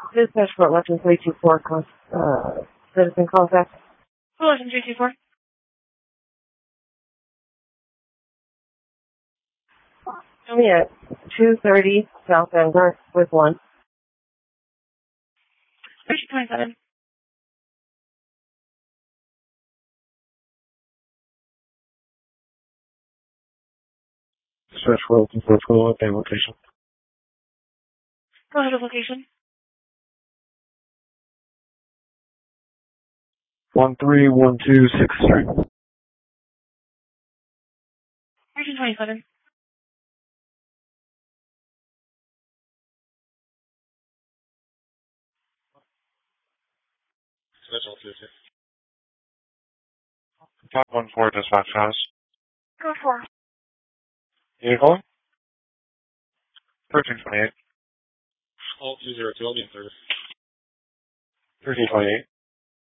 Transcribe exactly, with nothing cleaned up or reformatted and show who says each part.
Speaker 1: Dispatch Fort Lexington three two four, uh, citizen contact.
Speaker 2: Fort Lexington three two four.
Speaker 1: Show me at two thirty South Denver with one.
Speaker 2: thirty twenty-seven.
Speaker 3: Dispatch Fort Lexington four twelve, update location.
Speaker 2: Go ahead with location.
Speaker 3: One three one two six three.
Speaker 2: thirteen twenty-seven.
Speaker 3: Top one four dispatch house.
Speaker 2: Go four.
Speaker 3: You calling? Thirteen twenty eight.
Speaker 4: All two zero two, I'll be in service.
Speaker 3: Thirteen twenty eight.